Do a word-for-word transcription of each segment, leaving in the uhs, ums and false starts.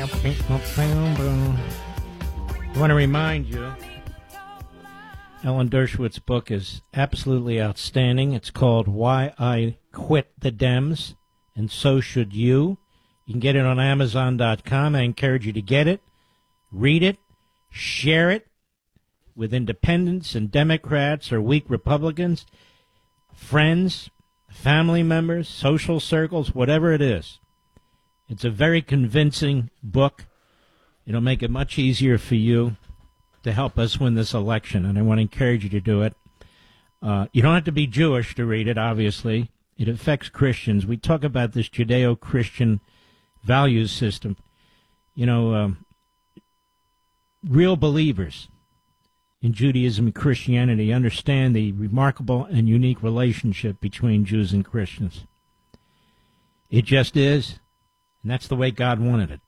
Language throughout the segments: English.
I want to remind you, Alan Dershowitz' book is absolutely outstanding. It's called Why I Quit the Dems, and So Should You. You can get it on Amazon dot com. I encourage you to get it, read it, share it with independents and Democrats or weak Republicans, friends, family members, social circles, whatever it is. It's a very convincing book. It'll make it much easier for you to help us win this election, and I want to encourage you to do it. Uh, you don't have to be Jewish to read it, obviously. It affects Christians. We talk about this Judeo-Christian values system. You know, um, real believers in Judaism and Christianity understand the remarkable and unique relationship between Jews and Christians. It just is, and that's the way God wanted it.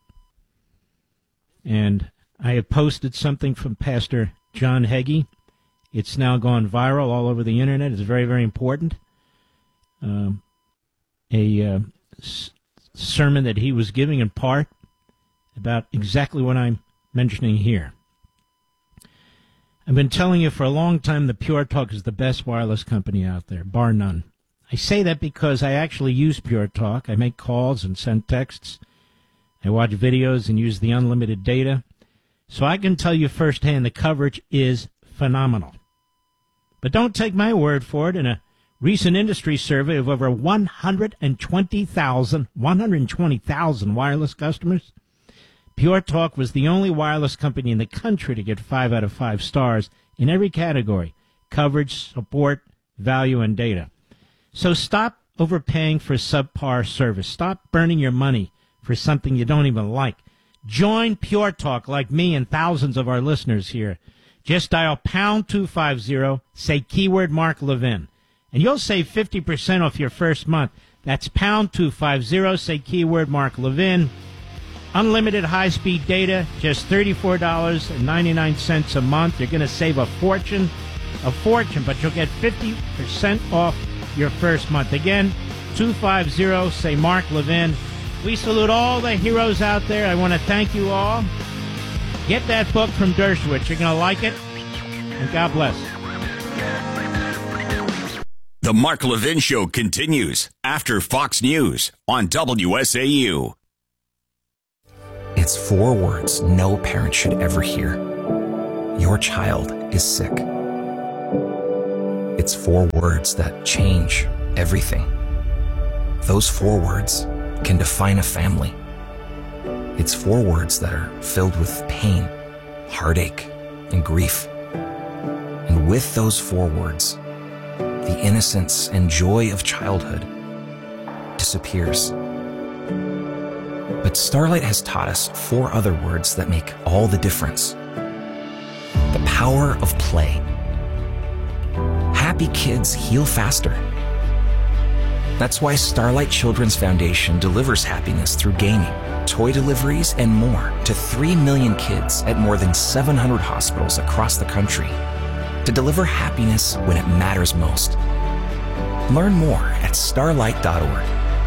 And I have posted something from Pastor John Hagee. It's now gone viral all over the Internet. It's very, very important. Um, a uh, s- sermon that he was giving in part about exactly what I'm mentioning here. I've been telling you for a long time that Pure Talk is the best wireless company out there, bar none. I say that because I actually use Pure Talk. I make calls and send texts. I watch videos and use the unlimited data. So I can tell you firsthand the coverage is phenomenal. But don't take my word for it. In a recent industry survey of over one hundred twenty thousand, one hundred twenty thousand wireless customers, Pure Talk was the only wireless company in the country to get five out of five stars in every category: coverage, support, value, and data. So stop overpaying for subpar service. Stop burning your money for something you don't even like. Join Pure Talk like me and thousands of our listeners here. Just dial pound two fifty, say keyword Mark Levin, and you'll save fifty percent off your first month. That's pound two fifty, say keyword Mark Levin. Unlimited high-speed data, just thirty-four dollars and ninety-nine cents a month. You're going to save a fortune, a fortune, but you'll get fifty percent off your first month. Again, two fifty, say Mark Levin. We salute all the heroes out there. I want to thank you all. Get that book from Dershowitz. You're going to like it. And God bless. The Mark Levin Show continues after Fox News on W S A U. It's four words no parent should ever hear. Your child is sick. It's four words that change everything. Those four words can define a family. It's four words that are filled with pain, heartache, and grief. And with those four words, the innocence and joy of childhood disappears. But Starlight has taught us four other words that make all the difference. The power of play. Happy kids heal faster. That's why Starlight Children's Foundation delivers happiness through gaming, toy deliveries, and more to three million kids at more than seven hundred hospitals across the country to deliver happiness when it matters most. Learn more at starlight dot org.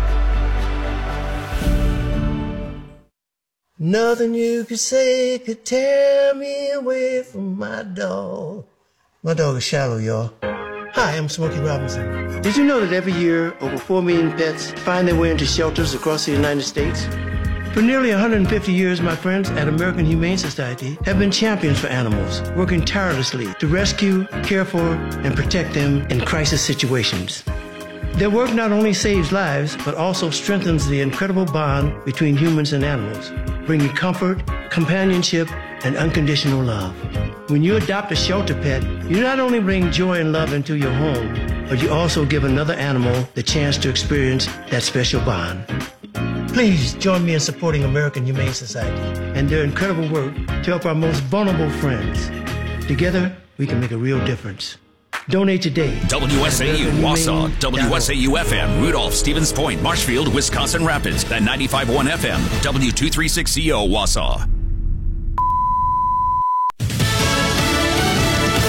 Nothing you could say could tear me away from my dog. My dog is Shallow, y'all. Hi, I'm Smokey Robinson. Did you know that every year, over four million pets find their way into shelters across the United States? For nearly one hundred fifty years, my friends at American Humane Society have been champions for animals, working tirelessly to rescue, care for, and protect them in crisis situations. Their work not only saves lives, but also strengthens the incredible bond between humans and animals, bringing comfort, companionship, and unconditional love. When you adopt a shelter pet, you not only bring joy and love into your home, but you also give another animal the chance to experience that special bond. Please join me in supporting American Humane Society and their incredible work to help our most vulnerable friends. Together, we can make a real difference. Donate today. W S A U Wausau, W S A U F M, Rudolph, Stevens Point, Marshfield, Wisconsin Rapids, and ninety-five point one F M, W two thirty-six C O Wausau. They will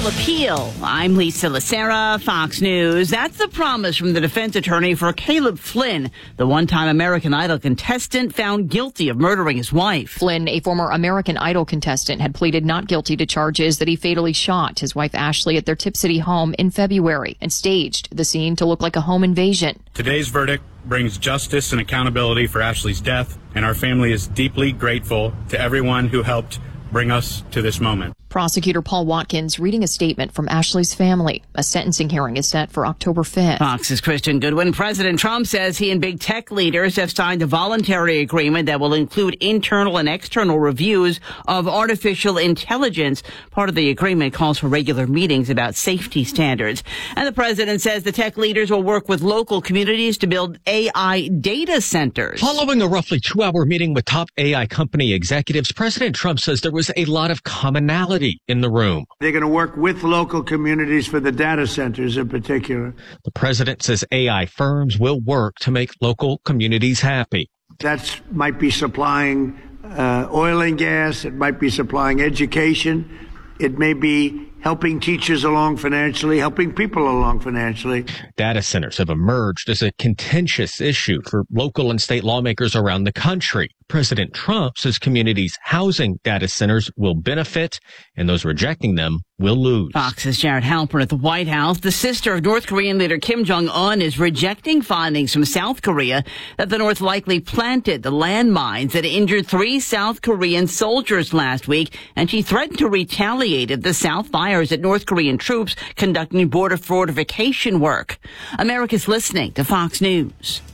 will appeal. I'm Lisa Lacera, Fox News. That's the promise from the defense attorney for Caleb Flynn, the one-time American Idol contestant found guilty of murdering his wife. Flynn, a former American Idol contestant, had pleaded not guilty to charges that he fatally shot his wife Ashley at their Tip City home in February and staged the scene to look like a home invasion. Today's verdict brings justice and accountability for Ashley's death, and our family is deeply grateful to everyone who helped bring us to this moment. Prosecutor Paul Watkins reading a statement from Ashley's family. A sentencing hearing is set for October fifth. Fox's Christian Goodwin. President Trump says he and big tech leaders have signed a voluntary agreement that will include internal and external reviews of artificial intelligence. Part of the agreement calls for regular meetings about safety standards. And the president says the tech leaders will work with local communities to build A I data centers. Following a roughly two-hour meeting with top A I company executives, President Trump says there was a lot of commonality in the room. They're going to work with local communities for the data centers in particular. The president says A I firms will work to make local communities happy. That might be supplying uh, oil and gas. It might be supplying education. It may be helping teachers along financially, helping people along financially. Data centers have emerged as a contentious issue for local and state lawmakers around the country. President Trump says communities housing data centers will benefit, and those rejecting them will lose. Fox's Jared Halpern at the White House. The sister of North Korean leader Kim Jong-un is rejecting findings from South Korea that the North likely planted the landmines that injured three South Korean soldiers last week, and she threatened to retaliate if the South fires at North Korean troops conducting border fortification work. America's listening to Fox News.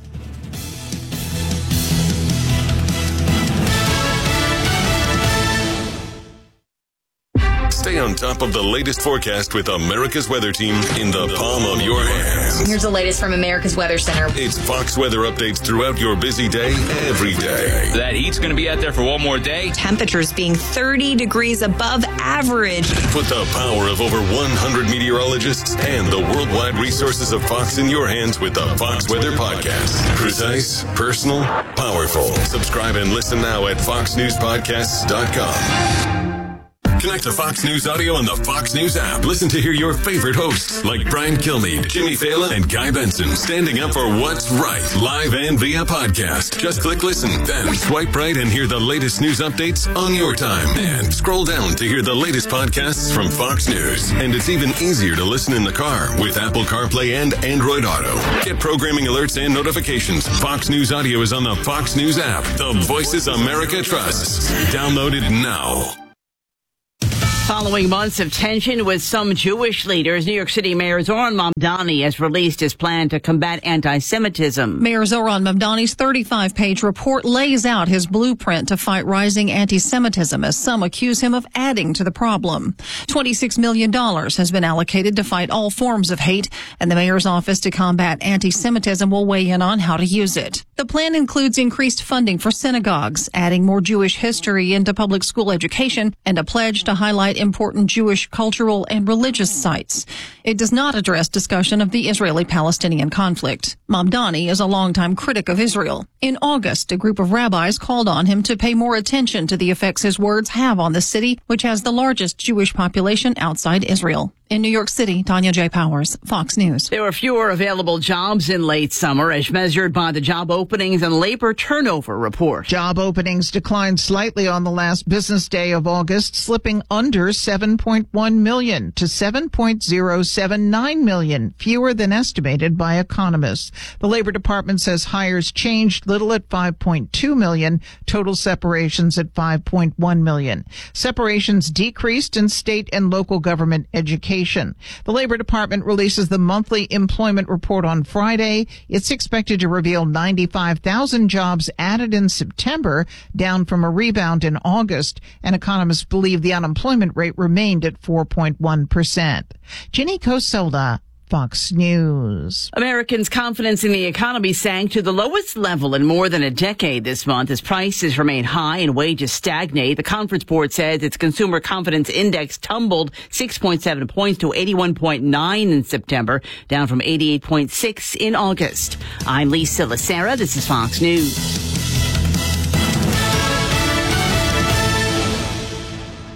Stay on top of the latest forecast with America's Weather Team in the palm of your hands. Here's the latest from America's Weather Center. It's Fox weather updates throughout your busy day, every day. That heat's going to be out there for one more day. Temperatures being thirty degrees above average. Put the power of over one hundred meteorologists and the worldwide resources of Fox in your hands with the Fox Weather Podcast. Precise, personal, powerful. Subscribe and listen now at fox news podcasts dot com. Connect to Fox News Audio on the Fox News app. Listen to hear your favorite hosts like Brian Kilmeade, Jimmy Fallon, and Guy Benson standing up for what's right, live and via podcast. Just click listen, then swipe right and hear the latest news updates on your time. And scroll down to hear the latest podcasts from Fox News. And it's even easier to listen in the car with Apple CarPlay and Android Auto. Get programming alerts and notifications. Fox News Audio is on the Fox News app. The voices America trusts. Download it now. Following months of tension with some Jewish leaders, New York City Mayor Zohran Mamdani has released his plan to combat anti-Semitism. Mayor Zohran Mamdani's thirty-five page report lays out his blueprint to fight rising anti-Semitism, as some accuse him of adding to the problem. twenty-six million dollars has been allocated to fight all forms of hate, and the mayor's office to combat anti-Semitism will weigh in on how to use it. The plan includes increased funding for synagogues, adding more Jewish history into public school education, and a pledge to highlight important Jewish cultural and religious sites. It does not address discussion of the Israeli-Palestinian conflict. Mamdani is a longtime critic of Israel. In August, a group of rabbis called on him to pay more attention to the effects his words have on the city, which has the largest Jewish population outside Israel. In New York City, Tanya J. Powers, Fox News. There were fewer available jobs in late summer as measured by the Job Openings and Labor Turnover Report. Job openings declined slightly on the last business day of August, slipping under seven point one million to seven point zero seven nine million, fewer than estimated by economists. The Labor Department says hires changed little at five point two million, total separations at five point one million. Separations decreased in state and local government education. The Labor Department releases the monthly employment report on Friday. It's expected to reveal ninety-five thousand jobs added in September, down from a rebound in August, and economists believe the unemployment rate remained at four point one percent. Ginny Cosola, Fox News. Americans' confidence in the economy sank to the lowest level in more than a decade this month as prices remain high and wages stagnate. The Conference Board says its consumer confidence index tumbled six point seven points to eighty-one point nine in September, down from eighty-eight point six in August. I'm Lisa Lacera. This is Fox News.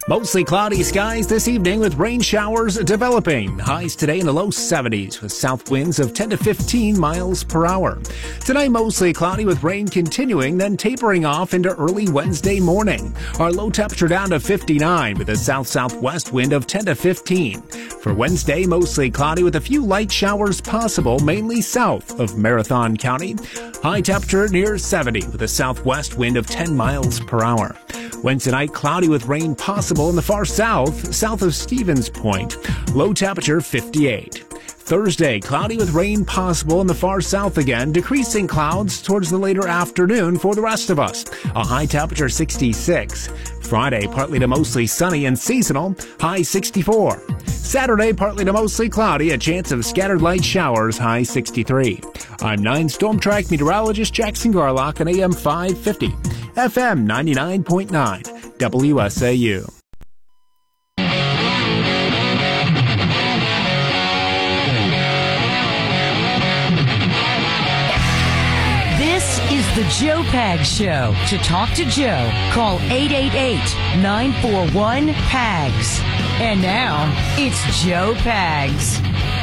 Mostly cloudy skies this evening with rain showers developing. Highs today in the low seventies with south winds of ten to fifteen miles per hour. Tonight mostly cloudy with rain continuing, then tapering off into early Wednesday morning. Our low temperature down to fifty-nine with a south-southwest wind of ten to fifteen. For Wednesday, mostly cloudy with a few light showers possible, mainly south of Marathon County. High temperature near seventy with a southwest wind of ten miles per hour. Wednesday night, cloudy with rain possible in the far south, south of Stevens Point. Low temperature fifty-eight. Thursday, cloudy with rain possible in the far south again, decreasing clouds towards the later afternoon for the rest of us. A high temperature sixty-six. Friday, partly to mostly sunny and seasonal, high sixty-four. Saturday, partly to mostly cloudy, a chance of scattered light showers, high sixty-three. I'm nine Storm Track meteorologist Jackson Garlock on A M five fifty, F M ninety-nine point nine, W S A U. The Joe Pags Show. To talk to Joe, call eight eight eight, nine four one, P A G S. And now, it's Joe Pags.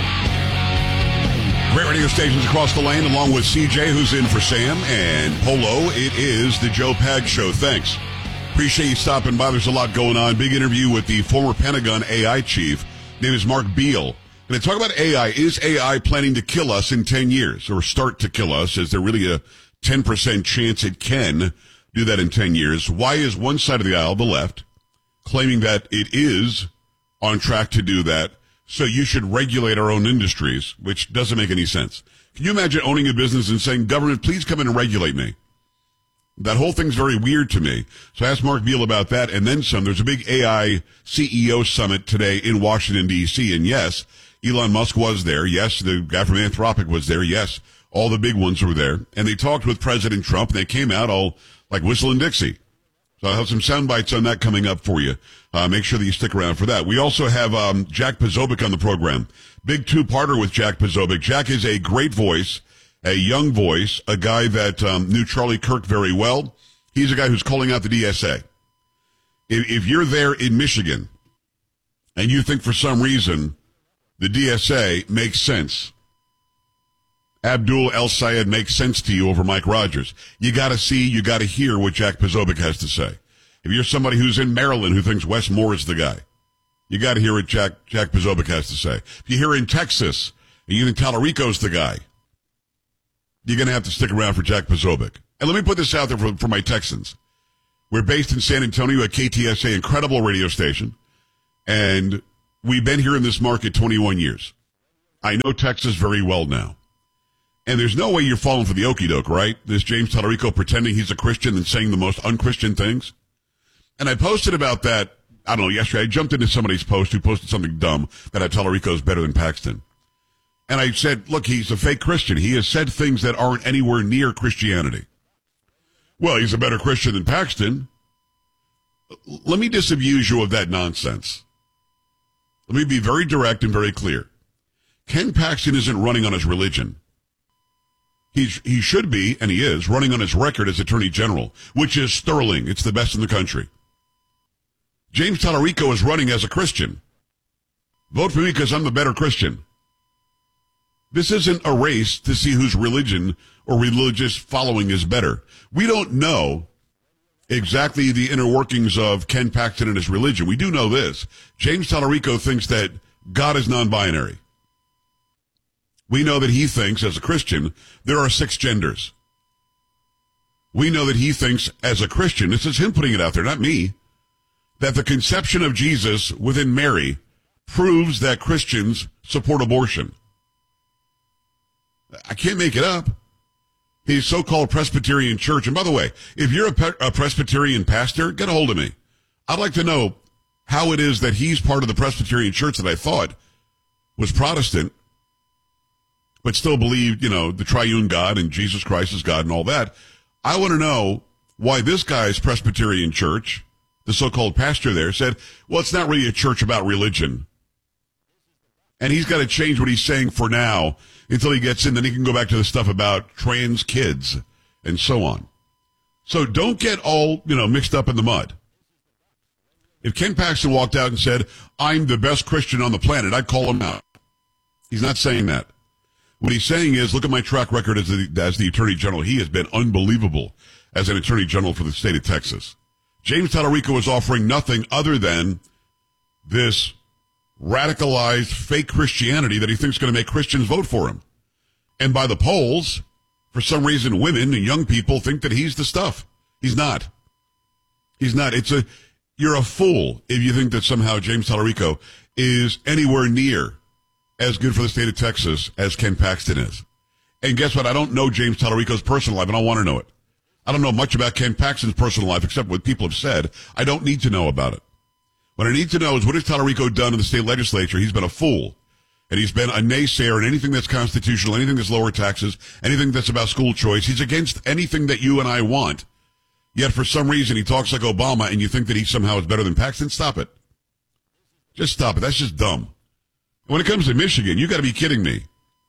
Great radio stations across the land, along with C J, who's in for Sam, and Polo. It is the Joe Pags Show. Thanks. Appreciate you stopping by. There's a lot going on. Big interview with the former Pentagon A I chief. His name is Mark Beale. Going to talk about A I. Is A I planning to kill us in ten years, or start to kill us? Is there really a ten percent chance it can do that in ten years? Why is one side of the aisle, the left, claiming that it is on track to do that, so you should regulate our own industries, which doesn't make any sense? Can you imagine owning a business and saying, government, please come in and regulate me? That whole thing's very weird to me. So I asked Mark Beale about that, and then some. There's a big A I C E O summit today in Washington, D C, and yes, Elon Musk was there. Yes, the guy from Anthropic was there. Yes, all the big ones were there, and they talked with President Trump, and they came out all like whistling Dixie. So I'll have some sound bites on that coming up for you. Uh, make sure that you stick around for that. We also have um, Jack Posobiec on the program. Big two-parter with Jack Posobiec. Jack is a great voice, a young voice, a guy that um, knew Charlie Kirk very well. He's a guy who's calling out the D S A. If, if you're there in Michigan and you think for some reason the D S A makes sense, Abdul El-Sayed makes sense to you over Mike Rogers, you got to see, you got to hear what Jack Posobiec has to say. If you're somebody who's in Maryland who thinks Wes Moore is the guy, you got to hear what Jack, Jack Posobiec has to say. If you're here in Texas and you think Tallarico's the guy, you're going to have to stick around for Jack Posobiec. And let me put this out there for, for my Texans. We're based in San Antonio at K T S A, incredible radio station, and we've been here in this market twenty-one years. I know Texas very well now. And there's no way you're falling for the okie doke, right? This James Tallarico pretending he's a Christian and saying the most unchristian things. And I posted about that, I don't know, yesterday. I jumped into somebody's post who posted something dumb that Tallarico is better than Paxton. And I said, look, he's a fake Christian. He has said things that aren't anywhere near Christianity. Well, he's a better Christian than Paxton. Let me disabuse you of that nonsense. Let me be very direct and very clear. Ken Paxton isn't running on his religion. He's, he should be, and he is, running on his record as Attorney General, which is sterling. It's the best in the country. James Tallarico is running as a Christian. Vote for me because I'm the better Christian. This isn't a race to see whose religion or religious following is better. We don't know exactly the inner workings of Ken Paxton and his religion. We do know this. James Tallarico thinks that God is non-binary. We know that he thinks, as a Christian, there are six genders. We know that he thinks, as a Christian, this is him putting it out there, not me, that the conception of Jesus within Mary proves that Christians support abortion. I can't make it up. His so-called Presbyterian church, and by the way, if you're a, pe- a Presbyterian pastor, get a hold of me. I'd like to know how it is that he's part of the Presbyterian church that I thought was Protestant, but still believed, you know, the triune God and Jesus Christ is God and all that. I want to know why this guy's Presbyterian church, the so-called pastor there, said, well, it's not really a church about religion. And he's got to change what he's saying for now until he gets in. Then he can go back to the stuff about trans kids and so on. So don't get all, you know, mixed up in the mud. If Ken Paxton walked out and said, I'm the best Christian on the planet, I'd call him out. He's not saying that. What he's saying is, look at my track record as the, as the Attorney General. He has been unbelievable as an Attorney General for the state of Texas. James Tallarico is offering nothing other than this radicalized fake Christianity that he thinks is going to make Christians vote for him. And by the polls, for some reason, women and young people think that he's the stuff. He's not. He's not. It's a, you're a fool if you think that somehow James Tallarico is anywhere near as good for the state of Texas as Ken Paxton is. And guess what? I don't know James Tallarico's personal life, and I don't want to know it. I don't know much about Ken Paxton's personal life except what people have said. I don't need to know about it. What I need to know is what has Tallarico done in the state legislature? He's been a fool. And he's been a naysayer in anything that's constitutional, anything that's lower taxes, anything that's about school choice. He's against anything that you and I want. Yet for some reason he talks like Obama and you think that he somehow is better than Paxton. Stop it. Just stop it. That's just dumb. When it comes to Michigan, you got to be kidding me.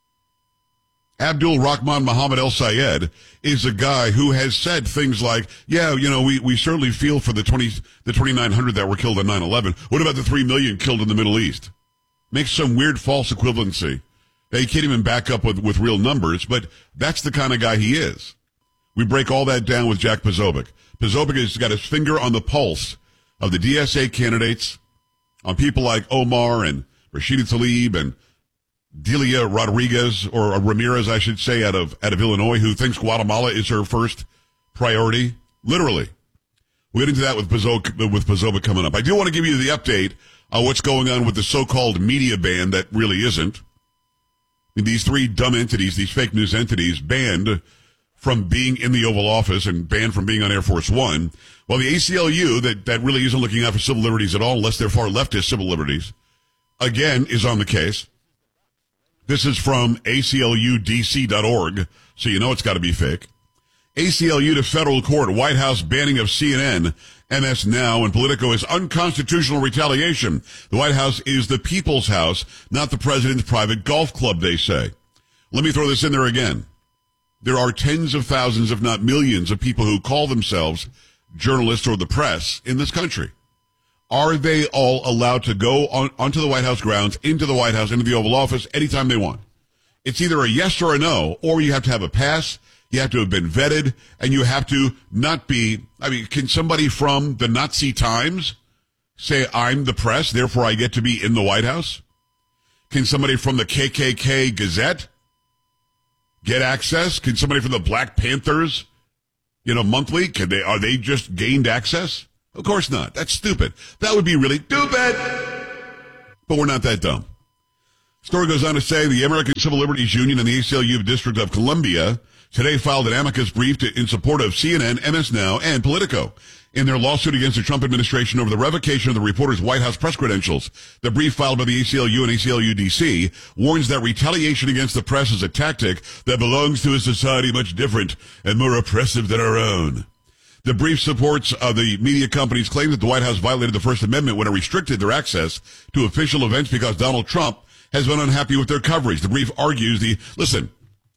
Abdul Rahman Muhammad El Sayed is a guy who has said things like, yeah, you know, we, we certainly feel for the twenty, the twenty-nine hundred that were killed on nine eleven. What about the three million killed in the Middle East? Makes some weird false equivalency. They can't even back up with, with real numbers, but that's the kind of guy he is. We break all that down with Jack Posobiec. Posobiec has got his finger on the pulse of the D S A candidates, on people like Omar and Rashida Tlaib and Delia Rodriguez, or Ramirez, I should say, out of out of Illinois, who thinks Guatemala is her first priority. Literally. We'll get into that with Posobiec, with Posobiec coming up. I do want to give you the update on what's going on with the so-called media ban that really isn't. I mean, these three dumb entities, these fake news entities, banned from being in the Oval Office and banned from being on Air Force One. Well, the A C L U, that, that really isn't looking out for civil liberties at all, unless they're far leftist civil liberties, again, is on the case. This is from A C L U D C dot org, so you know it's got to be fake. A C L U to federal court, White House banning of C N N, M S Now, and Politico is unconstitutional retaliation. The White House is the people's house, not the president's private golf club, they say. Let me throw this in there again. There are tens of thousands, if not millions, of people who call themselves journalists or the press in this country. Are they all allowed to go on, onto the White House grounds, into the White House, into the Oval Office, anytime they want? It's either a yes or a no, or you have to have a pass, you have to have been vetted, and you have to not be, I mean, can somebody from the Nazi Times say, I'm the press, therefore I get to be in the White House? Can somebody from the K K K Gazette get access? Can somebody from the Black Panthers, you know, monthly, can they, are they just gained access? Of course not. That's stupid. That would be really stupid. But we're not that dumb. Story goes on to say the American Civil Liberties Union and the A C L U District of Columbia today filed an amicus brief to, in support of C N N, M S Now, and Politico in their lawsuit against the Trump administration over the revocation of the reporter's White House press credentials. The brief filed by the A C L U and A C L U D C warns that retaliation against the press is a tactic that belongs to a society much different and more oppressive than our own. The brief supports uh, the media company's claim that the White House violated the First Amendment when it restricted their access to official events because Donald Trump has been unhappy with their coverage. The brief argues the, listen,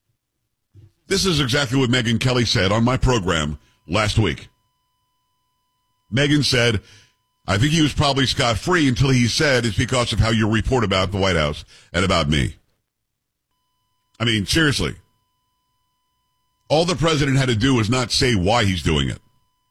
this is exactly what Megyn Kelly said on my program last week. Megyn said, I think he was probably scot-free until he said it's because of how you report about the White House and about me. I mean, seriously. All the president had to do was not say why he's doing it.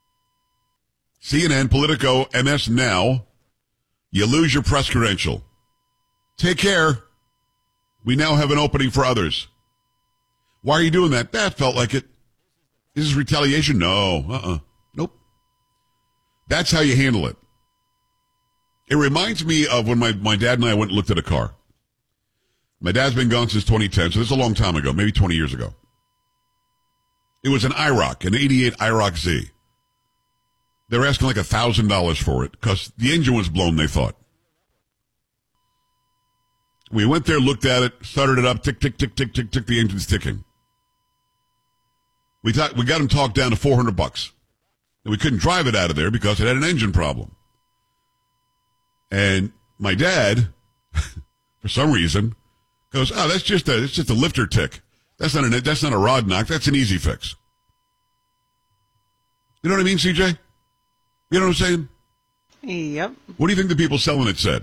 C N N, Politico, M S Now, you lose your press credential. Take care. We now have an opening for others. Why are you doing that? That felt like it. This is retaliation? No. Uh-uh. Nope. That's how you handle it. It reminds me of when my, my dad and I went and looked at a car. My dad's been gone since twenty ten, so this is a long time ago, maybe twenty years ago. It was an I R O C, an eighty-eight I R O C Z. They were asking like one thousand dollars for it because the engine was blown, they thought. We went there, looked at it, started it up, tick, tick, tick, tick, tick, tick, the engine's ticking. We thought, we got him talked down to four hundred bucks. And we couldn't drive it out of there because it had an engine problem. And my dad, for some reason, goes, oh, that's just a, it's just a lifter tick. That's not a, that's not a rod knock. That's an easy fix. You know what I mean, C J? You know what I'm saying? Yep. What do you think the people selling it said?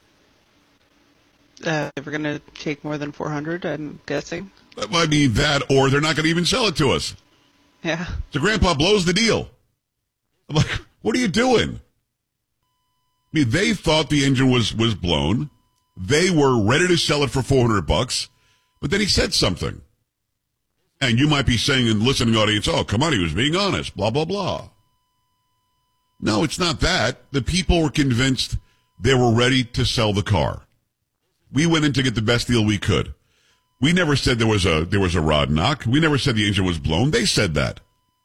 Uh, they were going to take more than four hundred, I'm guessing. That might be that, or they're not going to even sell it to us. Yeah. So Grandpa blows the deal. I'm like, what are you doing? I mean, they thought the engine was, was blown. They were ready to sell it for four hundred bucks, but then he said something. And you might be saying in the listening audience, oh, come on, he was being honest, blah, blah, blah. No, it's not that. The people were convinced they were ready to sell the car. We went in to get the best deal we could. We never said there was a there was a rod knock. We never said the engine was blown. They said that.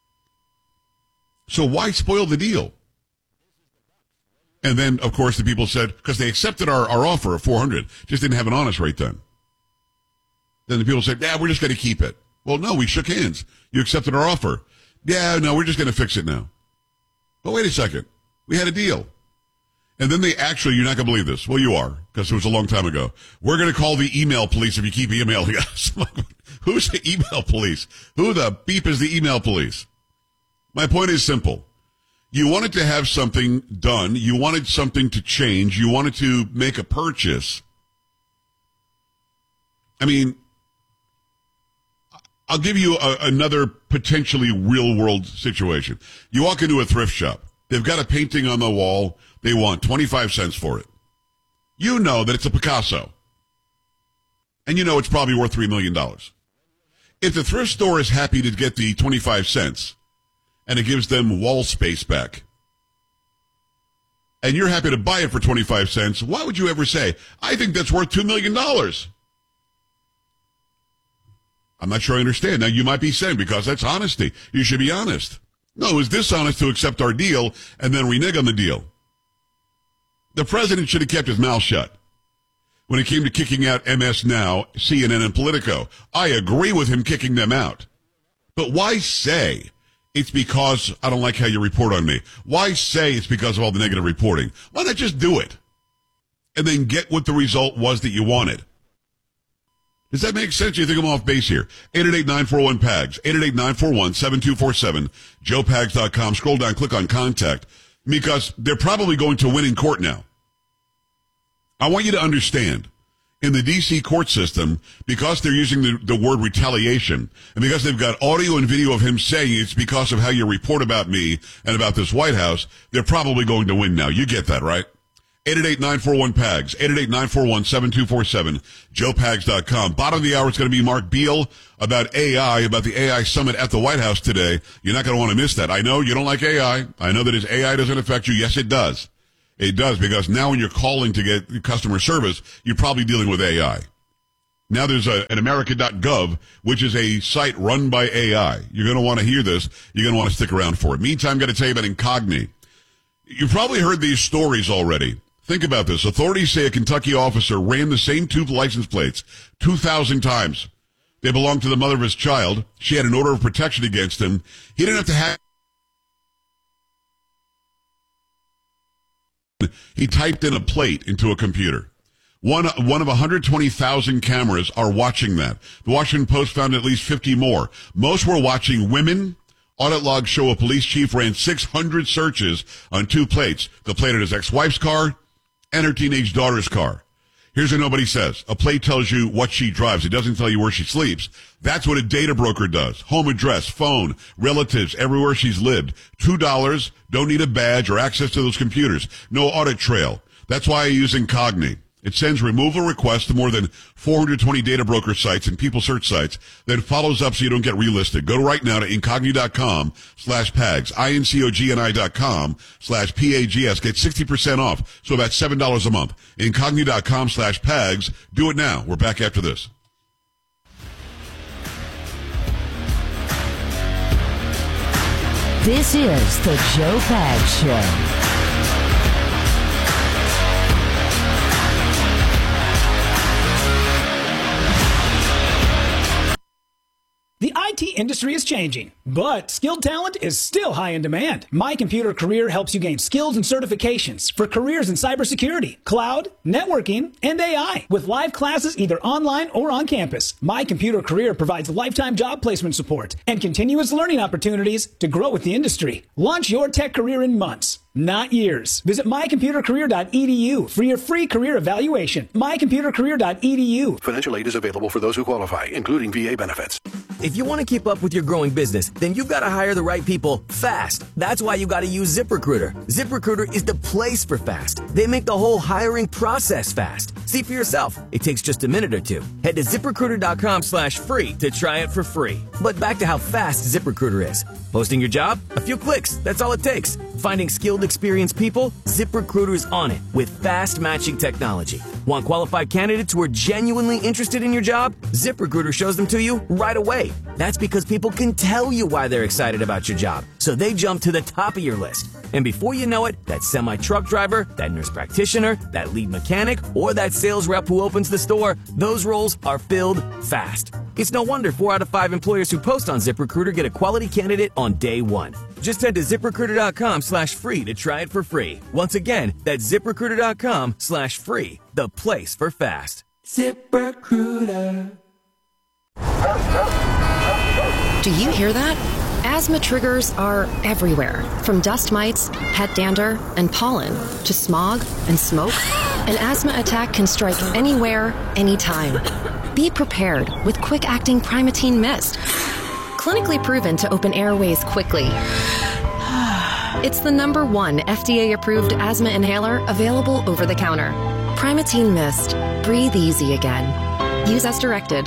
So why spoil the deal? And then, of course, the people said, because they accepted our, our offer of four hundred, just didn't have an honest rate then. Then the people said, yeah, we're just going to keep it. Well, no, we shook hands. You accepted our offer. Yeah, no, we're just going to fix it now. But wait a second. We had a deal. And then they actually, you're not going to believe this. Well, you are, because it was a long time ago. We're going to call the email police if you keep emailing us. Who's the email police? Who the beep is the email police? My point is simple. You wanted to have something done. You wanted something to change. You wanted to make a purchase. I mean, I'll give you a, another potentially real-world situation. You walk into a thrift shop. They've got a painting on the wall. They want twenty-five cents for it. You know that it's a Picasso. And you know it's probably worth three million dollars. If the thrift store is happy to get the twenty-five cents and it gives them wall space back, and you're happy to buy it for twenty-five cents, why would you ever say, I think that's worth two million dollars? I'm not sure I understand. Now, you might be saying, because that's honesty, you should be honest. No, it was dishonest to accept our deal and then renege on the deal. The president should have kept his mouth shut when it came to kicking out M S Now, C N N, and Politico. I agree with him kicking them out. But why say it's because I don't like how you report on me? Why say it's because of all the negative reporting? Why not just do it and then get what the result was that you wanted? Does that make sense? You think I'm off base here? eight eight eight, nine four one, P A G S, eight eight eight, nine four one, seven two four seven, joe pags dot com. Scroll down, click on contact, because they're probably going to win in court now. I want you to understand, in the D C court system, because they're using the, the word retaliation, and because they've got audio and video of him saying it's because of how you report about me and about this White House, they're probably going to win now. You get that, right? eight eight eight, nine four one, P A G S, eight eight eight, nine four one, seven two four seven, joe pags dot com. Bottom of the hour is going to be Mark Beal about A I, about the A I summit at the White House today. You're not going to want to miss that. I know you don't like A I. I know that his A I doesn't affect you. Yes, it does. It does, because now when you're calling to get customer service, you're probably dealing with A I. Now there's a, an America dot gov, which is a site run by A I. You're going to want to hear this. You're going to want to stick around for it. Meantime, I'm going to tell you about Incogni. You've probably heard these stories already. Think about this. Authorities say a Kentucky officer ran the same two license plates two thousand times. They belonged to the mother of his child. She had an order of protection against him. He didn't have to have... He typed in a plate into a computer. One, one of one hundred twenty thousand cameras are watching that. The Washington Post found at least fifty more. Most were watching women. Audit logs show a police chief ran six hundred searches on two plates. The plate at his ex-wife's car and her teenage daughter's car. Here's what nobody says. A plate tells you what she drives. It doesn't tell you where she sleeps. That's what a data broker does. Home address, phone, relatives, everywhere she's lived. Two dollars, don't need a badge or access to those computers. No audit trail. That's why I use Incogni. It sends removal requests to more than four hundred twenty data broker sites and people search sites, then follows up so you don't get relisted. Go right now to incogni dot com slash pags, I N C O G N I dot com slash P A G S. Get sixty percent off, so about seven dollars a month. incogni dot com slash pags. Do it now. We're back after this. This is the Joe Pags Show. The I T industry is changing, but skilled talent is still high in demand. My Computer Career helps you gain skills and certifications for careers in cybersecurity, cloud, networking, and A I. With live classes either online or on campus, My Computer Career provides lifetime job placement support and continuous learning opportunities to grow with the industry. Launch your tech career in months. not years. Visit my computer career dot e d u for your free career evaluation. my computer career dot e d u. Financial aid is available for those who qualify, including V A benefits. If you want to keep up with your growing business, then you've got to hire the right people fast. That's why you got to use ZipRecruiter. ZipRecruiter is the place for fast. They make the whole hiring process fast. See for yourself. It takes just a minute or two. Head to ZipRecruiter.com slash free to try it for free. But back to how fast ZipRecruiter is. Posting your job? A few clicks. That's all it takes. Finding skilled, experienced people? ZipRecruiter's on it with fast matching technology. Want qualified candidates who are genuinely interested in your job? ZipRecruiter shows them to you right away. That's because people can tell you why they're excited about your job, so they jump to the top of your list. And before you know it, that semi-truck driver, that nurse practitioner, that lead mechanic, or that sales rep who opens the store, those roles are filled fast. It's no wonder four out of five employers who post on ZipRecruiter get a quality candidate on day one. Just head to ZipRecruiter.com slash free to try it for free. Once again, that's ZipRecruiter.com slash free, the place for fast. ZipRecruiter. Do you hear that? Asthma triggers are everywhere, from dust mites, pet dander, and pollen, to smog and smoke. An asthma attack can strike anywhere, anytime. Be prepared with quick-acting Primatene Mist. Clinically proven to open airways quickly. It's the number one F D A-approved asthma inhaler available over the counter. Primatene Mist. Breathe easy again. Use as directed.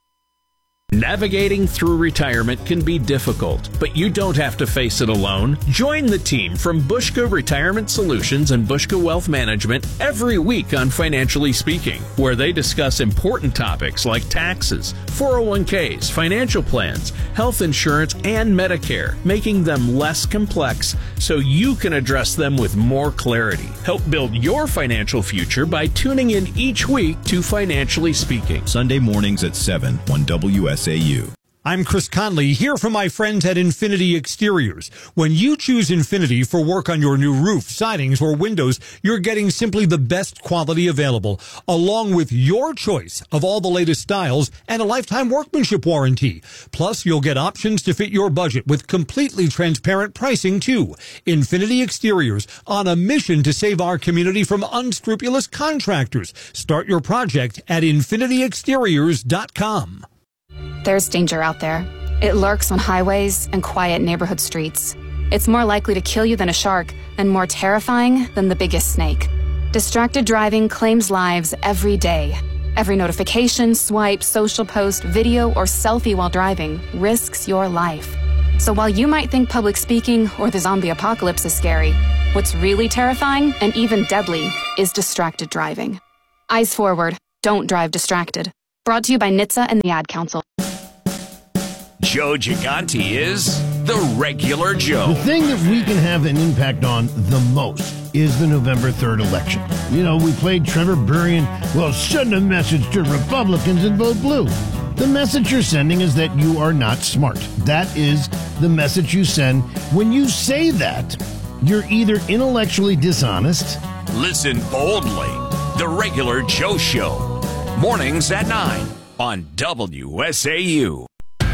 Navigating through retirement can be difficult, but you don't have to face it alone. Join the team from Bushka Retirement Solutions and Bushka Wealth Management every week on Financially Speaking, where they discuss important topics like taxes, four oh one k's, financial plans, health insurance, and Medicare, making them less complex so you can address them with more clarity. Help build your financial future by tuning in each week to Financially Speaking. Sunday mornings at seven on W S A U. I'm Chris Conley, here from my friends at Infinity Exteriors. When you choose Infinity for work on your new roof, sidings, or windows, you're getting simply the best quality available, along with your choice of all the latest styles and a lifetime workmanship warranty. Plus, you'll get options to fit your budget with completely transparent pricing, too. Infinity Exteriors, on a mission to save our community from unscrupulous contractors. Start your project at infinity exteriors dot com. There's danger out there. It lurks on highways and quiet neighborhood streets. It's more likely to kill you than a shark and more terrifying than the biggest snake. Distracted driving claims lives every day. Every notification, swipe, social post, video, or selfie while driving risks your life. So while you might think public speaking or the zombie apocalypse is scary, what's really terrifying and even deadly is distracted driving. Eyes forward. Don't drive distracted. Brought to you by N H T S A and the Ad Council. Joe Gigante is the regular Joe. The thing that we can have an impact on the most is the November third election. You know, we played Trevor Burrian, well, send a message to Republicans and vote blue. The message you're sending is that you are not smart. That is the message you send when you say that. You're either intellectually dishonest. Listen boldly. The regular Joe Show. Mornings at nine on W S A U.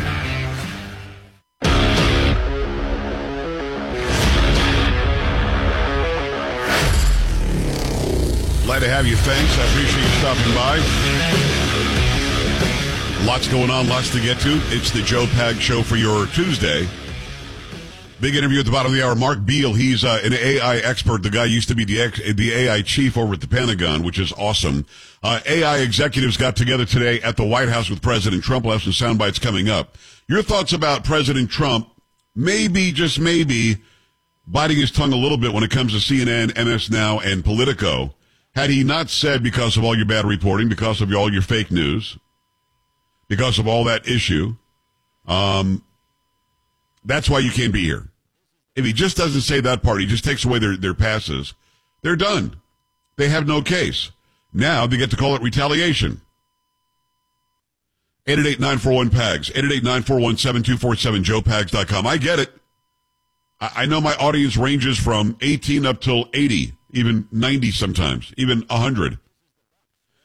Glad to have you. Thanks. I appreciate you stopping by. Lots going on, lots to get to. It's the Joe Pag Show for your Tuesday. Big interview at the bottom of the hour. Mark Beal, he's uh, an A I expert. The guy used to be the ex- the A I chief over at the Pentagon, which is awesome. Uh, A I executives got together today at the White House with President Trump. We'll have some sound bites coming up. Your thoughts about President Trump, maybe, just maybe, biting his tongue a little bit when it comes to C N N, M S Now, and Politico. Had he not said, because of all your bad reporting, because of all your fake news, because of all that issue, um, that's why you can't be here. If he just doesn't say that part, he just takes away their, their passes, they're done. They have no case. Now they get to call it retaliation. eight eight eight, nine four one, P A G S, eight eight eight, nine four one, seven two four seven, joe pags dot com. I get it. I, I know my audience ranges from eighteen up till eighty, even ninety sometimes, even one hundred.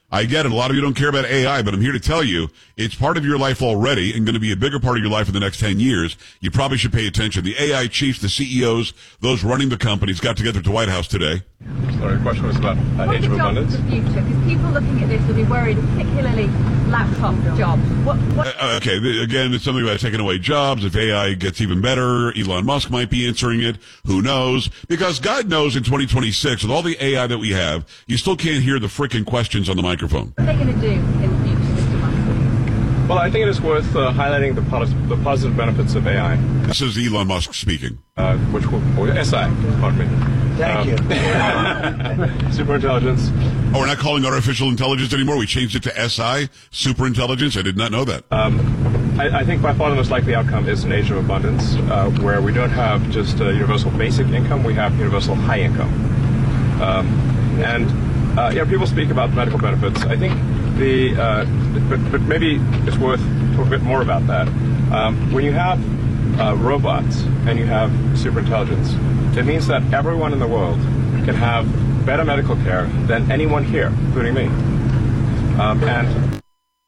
I get it. A lot of you don't care about A I, but I'm here to tell you it's part of your life already and going to be a bigger part of your life in the next ten years. You probably should pay attention. The A I chiefs, the C E Os, those running the companies got together at the White House today. Sorry, the question was about uh, age of abundance. What are the jobs of the future? Because people looking at this will be worried, particularly laptop jobs. What, what? Uh, okay, again, it's something about taking away jobs. If A I gets even better, Elon Musk might be answering it. Who knows? Because God knows in twenty twenty-six, with all the A I that we have, you still can't hear the freaking questions on the microphone. What are they going to do in the future, Mister Musk? Well, I think it is worth uh, highlighting the, pos- the positive benefits of A I. This is Elon Musk speaking. Uh, which will, oh, S I, pardon me. Thank um, you. Superintelligence. Oh, we're not calling artificial intelligence anymore. We changed it to S I, superintelligence. I did not know that. Um, I, I think by far the most likely outcome is an age of abundance, uh, where we don't have just uh, universal basic income, we have universal high income. Um, and uh, yeah, people speak about medical benefits. I think the, uh, but, but maybe it's worth talking a bit more about that. Um, when you have uh, robots and you have superintelligence, it means that everyone in the world can have better medical care than anyone here, including me. Um, and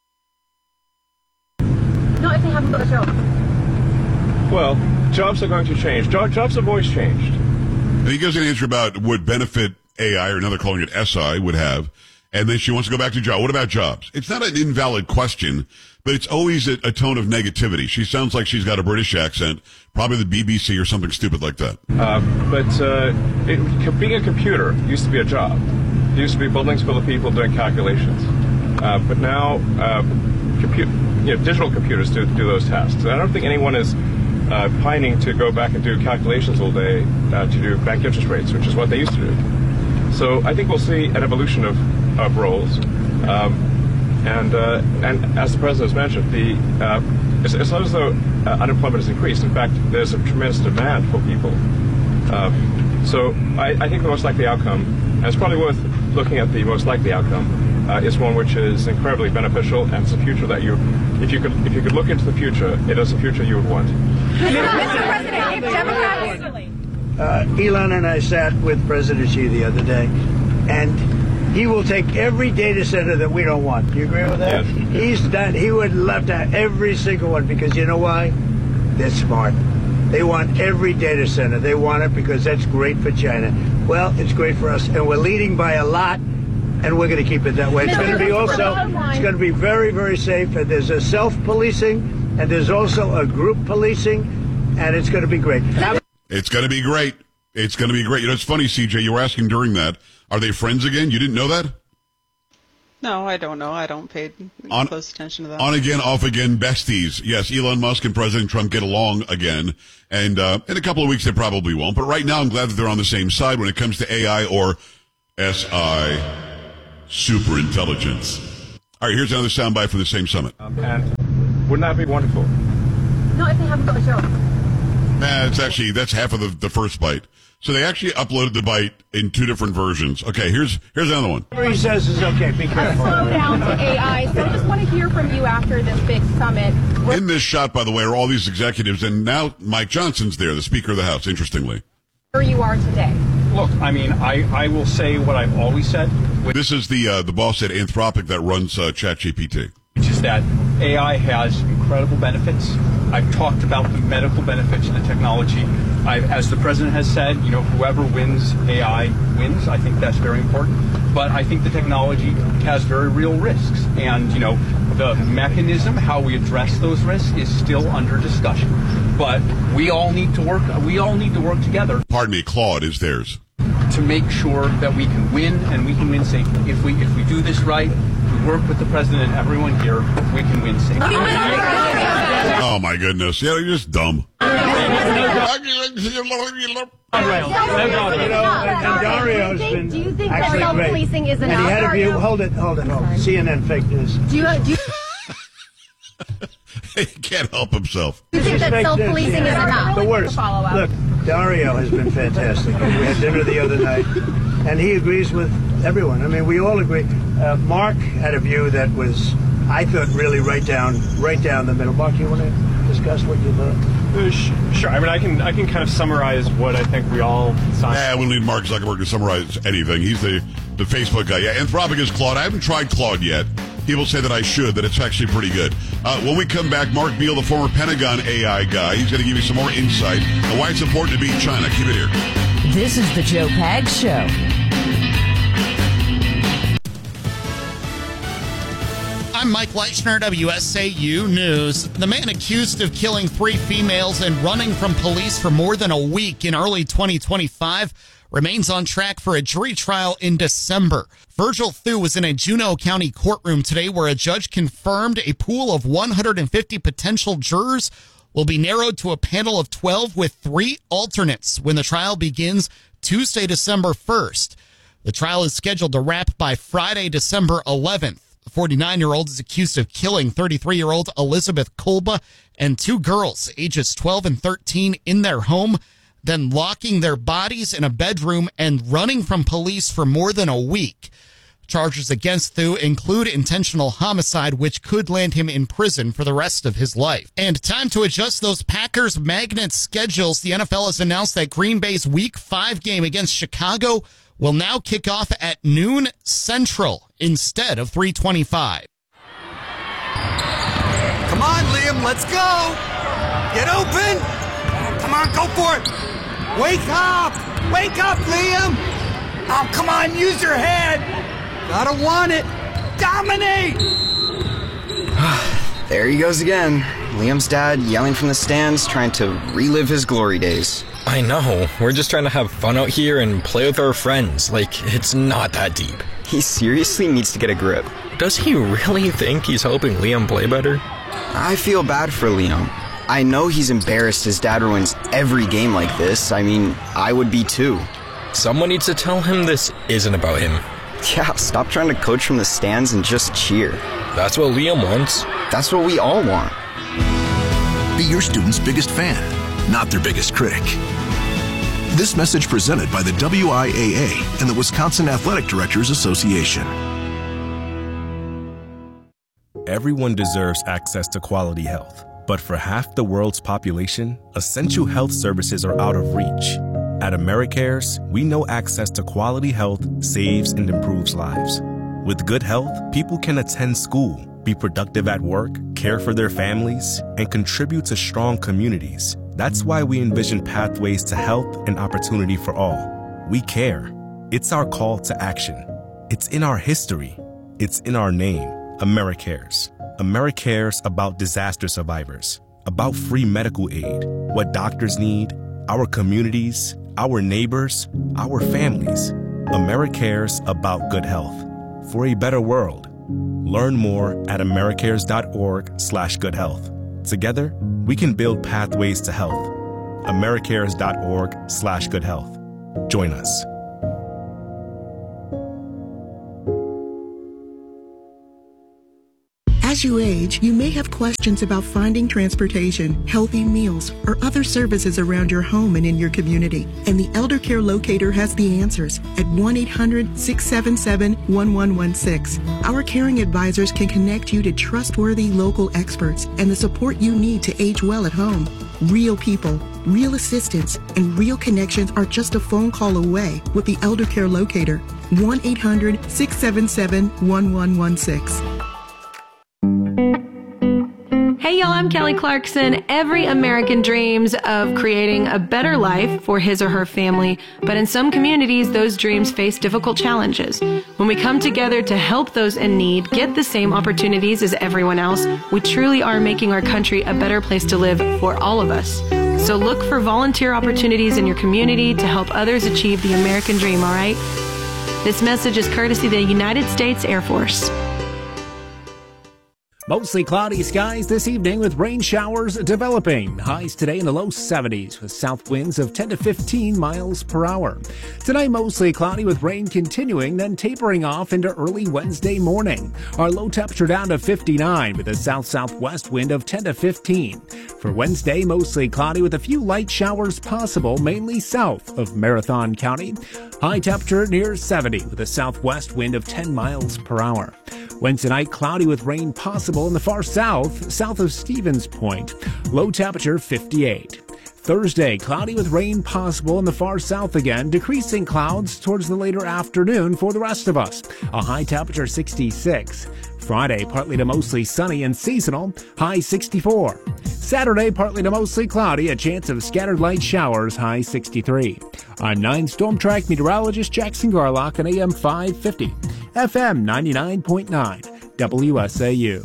not if they haven't got a job. Well, jobs are going to change. Jo- jobs have always changed. He gives an answer about what benefit A I, or now they're calling it S I, would have. And then she wants to go back to job. What about jobs? It's not an invalid question, but it's always a, a tone of negativity. She sounds like she's got a British accent, probably the B B C or something stupid like that. Uh, but uh, it, being a computer used to be a job. It used to be buildings full of people doing calculations. Uh, but now, uh, compu- you know, digital computers do, do those tasks. And I don't think anyone is uh, pining to go back and do calculations all day uh, to do bank interest rates, which is what they used to do. So I think we'll see an evolution of, of roles. Um, and uh, and as the President has mentioned, the uh, it's, it's not as though uh, unemployment has increased. In fact, there's a tremendous demand for people. Uh, so I, I think the most likely outcome, and it's probably worth looking at the most likely outcome, uh, is one which is incredibly beneficial, and it's a future that you, if you could if you could look into the future, it is a future you would want. Mister President, if Democrats... Uh, Elon and I sat with President Xi the other day, and he will take every data center that we don't want. Do you agree with that? Yes. He's done. He would love to have every single one, because you know why? They're smart. They want every data center. They want it because that's great for China. Well, it's great for us, and we're leading by a lot, and we're going to keep it that way. It's going to be also, it's going to be very, very safe, and there's a self-policing, and there's also a group policing, and it's going to be great. It's going to be great. It's going to be great. You know, it's funny, C J, you were asking during that, are they friends again? You didn't know that? No, I don't know. I don't pay on, close attention to that. On again, off again, besties. Yes, Elon Musk and President Trump get along again. And uh, in a couple of weeks, they probably won't. But right now, I'm glad that they're on the same side when it comes to A I or S I, superintelligence. All right, here's another soundbite from the same summit. Um, and wouldn't that be wonderful? Not if they haven't got a job. Nah, it's actually, that's half of the, the first bite. So they actually uploaded the bite in two different versions. Okay, here's here's another one. Whatever he says is okay. Be careful. Slow down to A I. So I just want to hear from you after this big summit. In this shot, by the way, are all these executives, and now Mike Johnson's there, the Speaker of the House, interestingly. Where you are today. Look, I mean, I, I will say what I've always said. This is the uh, the boss at Anthropic that runs uh, ChatGPT. Which is that A I has incredible benefits. I've talked about the medical benefits of the technology. I've, as the president has said, you know, whoever wins A I wins. I think that's very important. But I think the technology has very real risks. And, you know, the mechanism, how we address those risks is still under discussion. But we all need to work, we all need to work together. Pardon me, Claude is theirs. To make sure that we can win, and we can win safely. If we, if we do this right, we work with the president and everyone here, we can win safely. Oh, my goodness. Yeah, you're just dumb. And Dario's been do you think actually that self-policing great. is And enough? he had a view. Hold it, hold it, hold it. C N N fake news. Do you, do you, He can't help himself. do you think that self-policing is enough? The worst. Look, Dario has been fantastic. We had dinner the other night, and he agrees with everyone. I mean, we all agree. Uh, Mark had a view that was, I thought, really right down, right down the middle. Mark, you want to discuss what you thought? Uh, sh- sure. I mean, I can I can kind of summarize what I think we all signed. Yeah, we don't need Mark Zuckerberg to summarize anything. He's the, the Facebook guy. Yeah, Anthropic is Claude. I haven't tried Claude yet. People say that I should, that it's actually pretty good. Uh, when we come back, Mark Beal, the former Pentagon A I guy, he's going to give you some more insight on why it's important to beat China. Keep it here. This is the Joe Pags Show. I'm Mike Leichner, W S A U News. The man accused of killing three females and running from police for more than a week in early twenty twenty-five remains on track for a jury trial in December. Virgil Thu was in a Juneau County courtroom today where a judge confirmed a pool of one hundred fifty potential jurors will be narrowed to a panel of twelve with three alternates when the trial begins Tuesday, December first. The trial is scheduled to wrap by Friday, December eleventh. The forty-nine-year-old is accused of killing thirty-three-year-old Elizabeth Kolba and two girls, ages twelve and thirteen, in their home, then locking their bodies in a bedroom and running from police for more than a week. Charges against Thu include intentional homicide, which could land him in prison for the rest of his life. And time to adjust those Packers Magnet schedules. The N F L has announced that Green Bay's Week five game against Chicago will now kick off at noon Central instead of three twenty-five. Come on, Liam, let's go! Get open! Come on, go for it! Wake up! Wake up, Liam! Oh, come on, use your head! Gotta want it! Dominate! There he goes again. Liam's dad yelling from the stands, trying to relive his glory days. I know. We're just trying to have fun out here and play with our friends. Like, it's not that deep. He seriously needs to get a grip. Does he really think he's helping Liam play better? I feel bad for Liam. I know he's embarrassed his dad ruins every game like this. I mean, I would be too. Someone needs to tell him this isn't about him. Yeah, stop trying to coach from the stands and just cheer. That's what Liam wants. That's what we all want. Be your student's biggest fan, not their biggest critic. This message presented by the W I A A and the Wisconsin Athletic Directors Association. Everyone deserves access to quality health, but for half the world's population, essential health services are out of reach. At AmeriCares, we know access to quality health saves and improves lives. With good health, people can attend school, be productive at work, care for their families, and contribute to strong communities. That's why we envision pathways to health and opportunity for all. We care. It's our call to action. It's in our history. It's in our name, AmeriCares. AmeriCares about disaster survivors, about free medical aid, what doctors need, our communities, our neighbors, our families. AmeriCares about good health. For a better world. Learn more at americares.org slash good health. Together, we can build pathways to health. americares.org slash good health. Join us. As you age, you may have questions about finding transportation, healthy meals, or other services around your home and in your community. And the Elder Care Locator has the answers at one eight hundred, six seven seven, one one one six. Our caring advisors can connect you to trustworthy local experts and the support you need to age well at home. Real people, real assistance, and real connections are just a phone call away with the Elder Care Locator. one eight hundred, six seven seven, one one one six. Hey y'all, I'm Kelly Clarkson. Every American dreams of creating a better life for his or her family, but in some communities, those dreams face difficult challenges. When we come together to help those in need get the same opportunities as everyone else, we truly are making our country a better place to live for all of us. So look for volunteer opportunities in your community to help others achieve the American dream, all right? This message is courtesy of the United States Air Force. Mostly cloudy skies this evening with rain showers developing. Highs today in the low seventies with south winds of ten to fifteen miles per hour. Tonight mostly cloudy with rain continuing, then tapering off into early Wednesday morning. Our low temperature down to fifty-nine with a south-southwest wind of ten to fifteen. For Wednesday, mostly cloudy with a few light showers possible, mainly south of Marathon County. High temperature near seventy with a southwest wind of ten miles per hour. Wednesday night, cloudy with rain possible in the far south, south of Stevens Point. Low temperature fifty-eight. Thursday, cloudy with rain possible in the far south again, decreasing clouds towards the later afternoon for the rest of us. A high temperature sixty-six. Friday, partly to mostly sunny and seasonal, high sixty-four. Saturday, partly to mostly cloudy, a chance of scattered light showers, high sixty-three. I'm nine Storm Track meteorologist Jackson Garlock on A M five fifty, F M ninety-nine point nine, W S A U.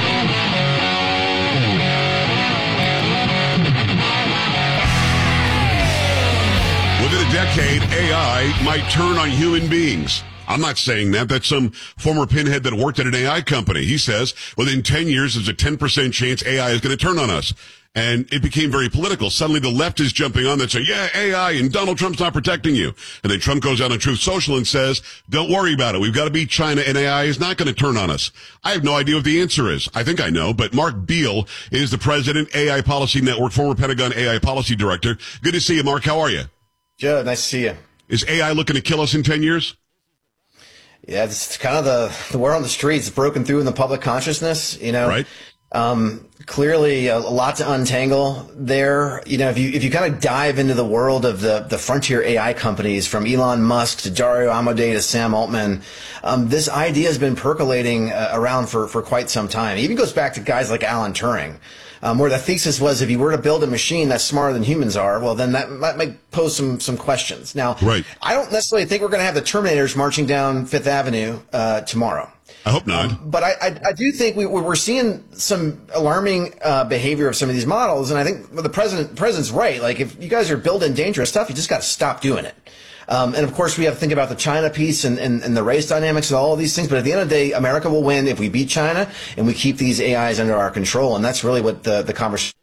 Within a decade, A I might turn on human beings. I'm not saying that. That's some former pinhead that worked at an A I company. He says within ten years, there's a ten percent chance A I is going to turn on us. And it became very political. Suddenly the left is jumping on that, saying, yeah, A I, and Donald Trump's not protecting you. And then Trump goes out on Truth Social and says, don't worry about it. We've got to beat China, and A I is not going to turn on us. I have no idea what the answer is. I think I know, but Mark Beal is the president, A I Policy Network, former Pentagon A I Policy Director. Good to see you, Mark. How are you? Joe, nice to see you. Is A I looking to kill us in ten years? Yeah, it's kind of the, the word on the streets, broken through in the public consciousness, you know. Right. Um, clearly a, a lot to untangle there. You know, if you, if you kind of dive into the world of the, the frontier A I companies, from Elon Musk to Dario Amodei to Sam Altman, um, this idea has been percolating uh, around for, for quite some time. It even goes back to guys like Alan Turing. Um, where the thesis was, if you were to build a machine that's smarter than humans are, well, then that, that might pose some some questions. Now, right. I don't necessarily think we're going to have the Terminators marching down Fifth Avenue uh, tomorrow. I hope not. Um, but I, I, I do think we, we're seeing some alarming uh, behavior of some of these models, and I think the president the president's right. Like, if you guys are building dangerous stuff, you just got to stop doing it. Um, and of course, we have to think about the China piece and, and, and the race dynamics and all of these things. But at the end of the day, America will win if we beat China and we keep these A Is under our control. And that's really what the, the conversation.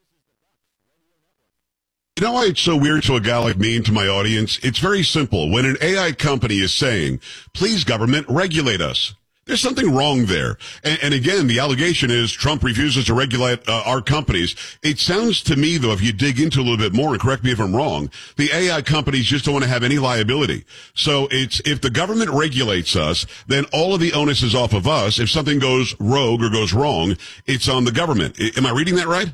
You know why it's so weird to a guy like me and to my audience? It's very simple. When an A I company is saying, please, government, regulate us, there's something wrong there. And, and again, the allegation is Trump refuses to regulate uh, our companies. It sounds to me, though, if you dig into a little bit more, and correct me if I'm wrong, the A I companies just don't want to have any liability. So it's, if the government regulates us, then all of the onus is off of us. If something goes rogue or goes wrong, it's on the government. I, am I reading that right?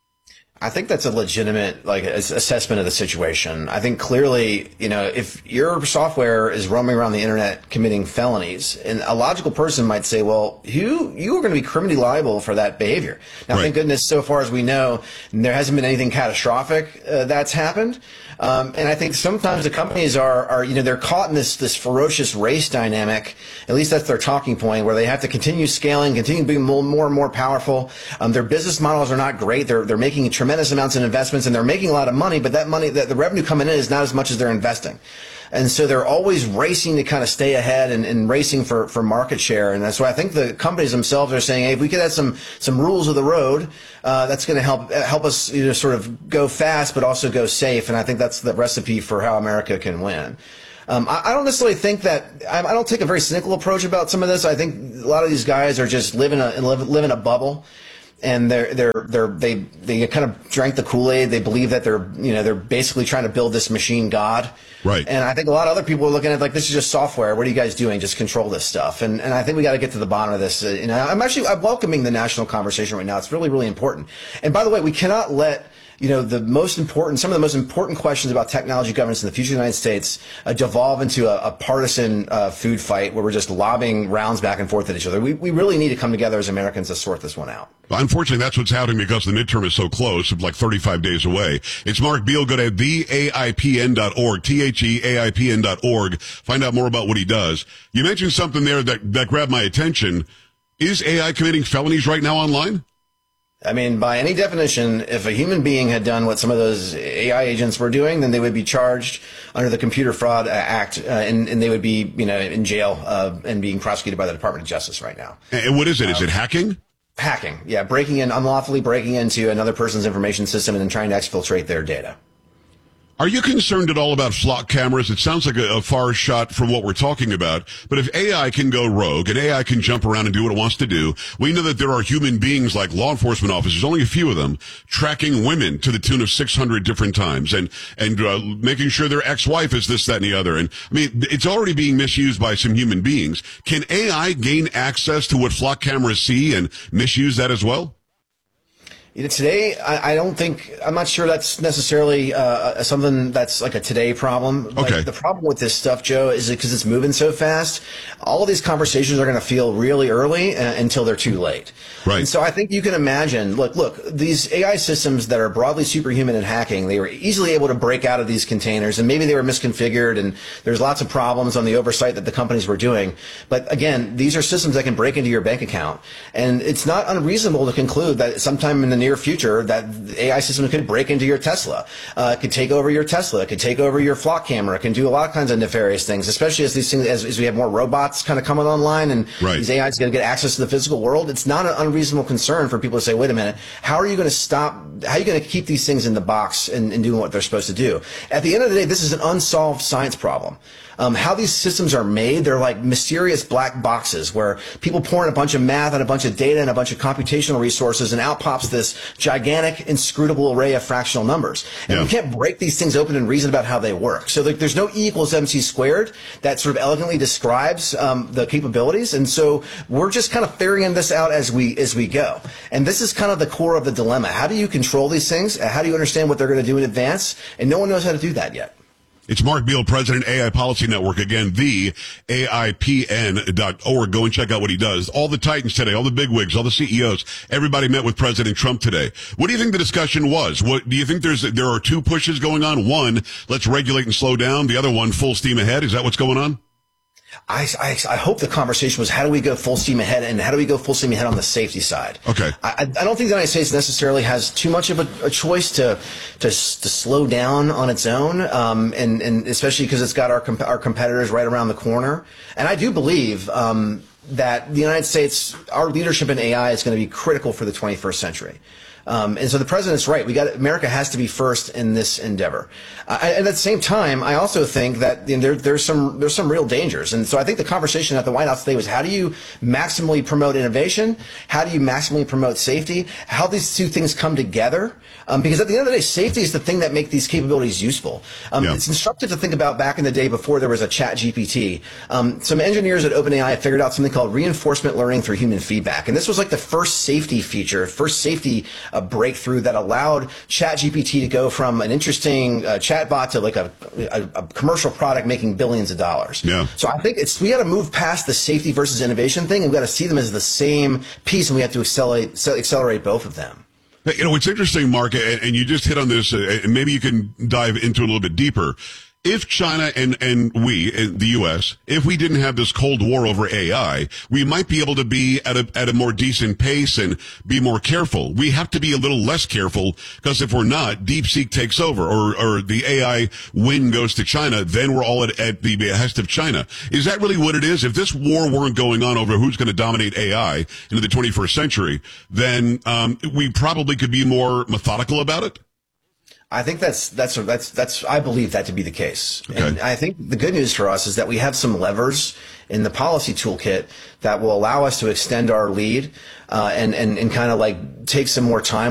I think that's a legitimate, like, assessment of the situation. I think clearly, you know, if your software is roaming around the internet committing felonies, and a logical person might say, well, you you are going to be criminally liable for that behavior. Now, right. Thank goodness, so far as we know, there hasn't been anything catastrophic uh, that's happened. Um, and I think sometimes the companies are, are, you know, they're caught in this, this ferocious race dynamic. At least that's their talking point, where they have to continue scaling, continue being more, more and more powerful. Um, their business models are not great. They're, they're making tremendous amounts of investments, and they're making a lot of money, but that money, the, the revenue coming in is not as much as they're investing. And so they're always racing to kind of stay ahead and, and racing for, for market share. And that's why I think the companies themselves are saying, hey, if we could have some, some rules of the road, uh, that's going to help, help us, you know, sort of go fast, but also go safe. And I think that's the recipe for how America can win. Um, I, I don't necessarily think that, I, I don't take a very cynical approach about some of this. I think a lot of these guys are just living a, live, live in a bubble. And they're, they're, they're, they, they kind of drank the Kool-Aid. They believe that they're, you know, they're basically trying to build this machine God. Right. And I think a lot of other people are looking at, like, this is just software. What are you guys doing? Just control this stuff. And, and I think we got to get to the bottom of this. Uh, you know, I'm actually, I'm welcoming the national conversation right now. It's really, really important. And by the way, we cannot let, you know, the most important, some of the most important questions about technology governance in the future of the United States uh, devolve into a, a partisan uh, food fight where we're just lobbing rounds back and forth at each other. We, we really need to come together as Americans to sort this one out. Unfortunately, that's what's happening because the midterm is so close, like thirty-five days away. It's Mark Beal. Go to the A I P N dot org, T H E A I P N dot org. Find out more about what he does. You mentioned something there that, that grabbed my attention. Is A I committing felonies right now online? I mean, by any definition, if a human being had done what some of those A I agents were doing, then they would be charged under the Computer Fraud Act, uh, and, and they would be, you know, in jail uh, and being prosecuted by the Department of Justice right now. And what is it? Um, is it hacking? Hacking, yeah, breaking in, unlawfully breaking into another person's information system and then trying to exfiltrate their data. Are you concerned at all about flock cameras? It sounds like a, a far shot from what we're talking about. But if A I can go rogue and A I can jump around and do what it wants to do, we know that there are human beings like law enforcement officers, only a few of them, tracking women to the tune of six hundred different times and, and uh, making sure their ex-wife is this, that, and the other. And I mean, it's already being misused by some human beings. Can A I gain access to what flock cameras see and misuse that as well? You know, today, I, I don't think, I'm not sure that's necessarily uh, something that's like a today problem. Like, okay. The problem with this stuff, Joe, is because it's moving so fast, all of these conversations are going to feel really early uh, until they're too late. Right. And so I think you can imagine, look, look, these A I systems that are broadly superhuman in hacking, they were easily able to break out of these containers, and maybe they were misconfigured, and there's lots of problems on the oversight that the companies were doing. But again, these are systems that can break into your bank account. And it's not unreasonable to conclude that sometime in the near future that the A I system could break into your Tesla, uh, it could take over your Tesla, it could take over your flock camera, it can do a lot of kinds of nefarious things, especially as these things, as, as we have more robots kind of coming online and right. these A Is going to get access to the physical world. It's not an unreasonable concern for people to say, wait a minute, how are you going to stop, how are you going to keep these things in the box and, and doing what they're supposed to do? At the end of the day, this is an unsolved science problem. Um, how these systems are made, they're like mysterious black boxes where people pour in a bunch of math and a bunch of data and a bunch of computational resources, and out pops this gigantic, inscrutable array of fractional numbers. And yeah. we can't break these things open and reason about how they work. So there's no E equals M C squared that sort of elegantly describes um, the capabilities. And so we're just kind of figuring this out as we as we go. And this is kind of the core of the dilemma. How do you control these things? How do you understand what they're going to do in advance? And no one knows how to do that yet. It's Mark Beal, President, A I Policy Network. Again, the A I P N dot org. Go and check out what he does. All the titans today, all the bigwigs, all the C E Os, everybody met with President Trump today. What do you think the discussion was? What do you think there's there are two pushes going on? One, let's regulate and slow down. The other one, full steam ahead. Is that what's going on? I, I, I hope the conversation was how do we go full steam ahead, and how do we go full steam ahead on the safety side? Okay. I, I don't think the United States necessarily has too much of a, a choice to, to to slow down on its own, um, and, and especially because it's got our comp- our competitors right around the corner. And I do believe um, that the United States, our leadership in A I is going to be critical for the twenty-first century. Um, and so the president's right. We got America has to be first in this endeavor. Uh, and at the same time, I also think that you know, there, there's some there's some real dangers. And so I think the conversation at the White House today was how do you maximally promote innovation? How do you maximally promote safety? How these two things come together? Um, because at the end of the day, safety is the thing that makes these capabilities useful. Um, yeah. It's instructive to think about back in the day before there was a Chat G P T. Um, some engineers at OpenAI figured out something called reinforcement learning through human feedback. And this was like the first safety feature, first safety a breakthrough that allowed Chat G P T to go from an interesting uh, chatbot to like a, a, a commercial product making billions of dollars. Yeah. So I think it's we got to move past the safety versus innovation thing, and we got to see them as the same piece, and we have to accelerate accelerate both of them. You know, it's interesting, Mark, and, and you just hit on this, uh, and maybe you can dive into it a little bit deeper. If China and, and we, the U S, if we didn't have this Cold War over A I, we might be able to be at a, at a more decent pace and be more careful. We have to be a little less careful because if we're not, DeepSeek takes over or, or the A I win goes to China, then we're all at, at the behest of China. Is that really what it is? If this war weren't going on over who's going to dominate A I into the twenty-first century, then um, we probably could be more methodical about it? I think that's that's that's that's I believe that to be the case. Okay. And I think the good news for us is that we have some levers in the policy toolkit that will allow us to extend our lead uh, and and and kind of like take some more time